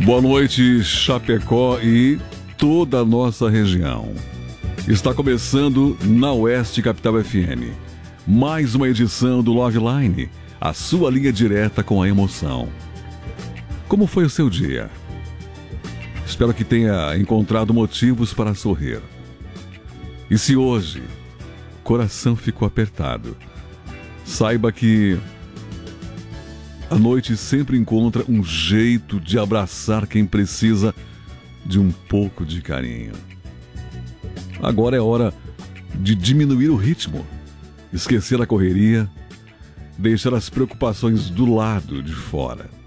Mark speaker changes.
Speaker 1: Boa noite, Chapecó e toda a nossa região. Está começando na Oeste Capital FM. Mais uma edição do Love Line, a sua linha direta com a emoção. Como foi o seu dia? Espero que tenha encontrado motivos para sorrir. E se hoje o coração ficou apertado, saiba que a noite sempre encontra um jeito de abraçar quem precisa de um pouco de carinho. Agora é hora de diminuir o ritmo, esquecer a correria, deixar as preocupações do lado de fora.